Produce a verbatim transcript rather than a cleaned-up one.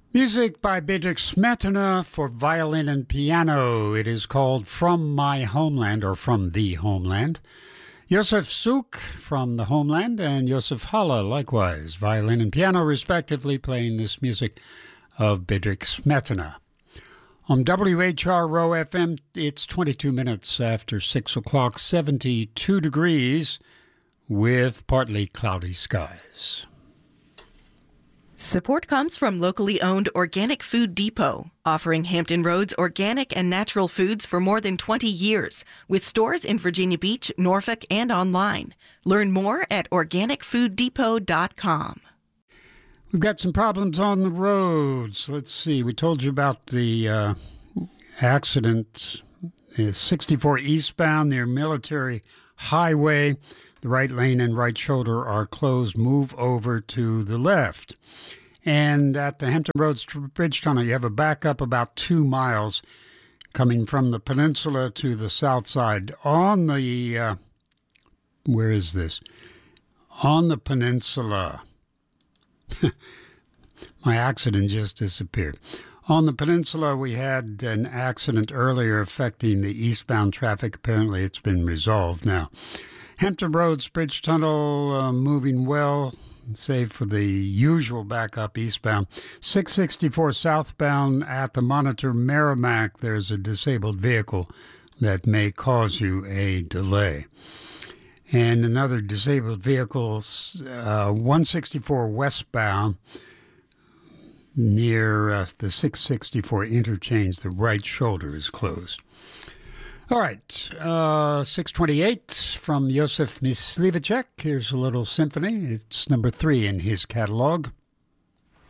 Music by Bedřich Smetana for violin and piano. It is called From My Homeland, or From the Homeland. Josef Suk from the Homeland, and Josef Halle, likewise, violin and piano, respectively, playing this music of Bedřich Smetana. On W H R O F M, it's twenty-two minutes after six o'clock, seventy-two degrees, with partly cloudy skies. Support comes from locally owned Organic Food Depot, offering Hampton Roads organic and natural foods for more than twenty years, with stores in Virginia Beach, Norfolk, and online. Learn more at organic food depot dot com. We've got some problems on the roads. Let's see. We told you about the uh, accident, uh, sixty-four eastbound near Military Highway. The right lane and right shoulder are closed. Move over to the left. And at the Hampton Roads Bridge Tunnel, you have a backup about two miles coming from the peninsula to the south side. On the, uh, where is this? On the peninsula. My accident just disappeared. On the peninsula, we had an accident earlier affecting the eastbound traffic. Apparently, it's been resolved now. Hampton Roads Bridge Tunnel uh, moving well, save for the usual backup eastbound. six sixty-four southbound at the Monitor Merrimack, there's a disabled vehicle that may cause you a delay. And another disabled vehicle, uh, one sixty-four westbound, near uh, the six sixty-four interchange, the right shoulder is closed. All right, uh, six twenty-eight from Josef Myslivacek. Here's a little symphony. It's number three in his catalog.